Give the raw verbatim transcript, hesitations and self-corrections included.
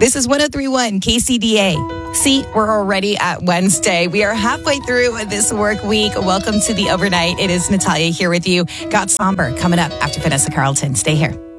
This is one oh three point one K C D A. See, we're already at Wednesday. We are halfway through this work week. Welcome to the overnight. It is Natalia here with you. Got Somber coming up after Vanessa Carlton. Stay here.